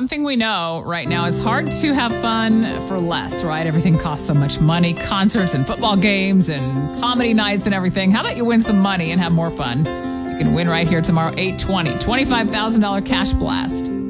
one thing we know right now, it's hard to have fun for less, right? Everything costs so much money, concerts and football games and comedy nights and everything. How about you win some money and have more fun? You can win right here tomorrow, 8:20, $25,000 cash blast.